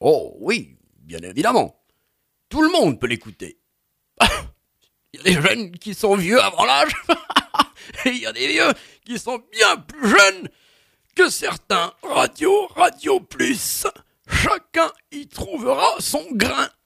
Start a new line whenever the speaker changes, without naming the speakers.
Oh oui, bien évidemment. Tout le monde peut l'écouter. Il y a des jeunes qui sont vieux avant l'âge, et il y a des vieux qui sont bien plus jeunes que certains. Radio Plus. Chacun y trouvera son grain.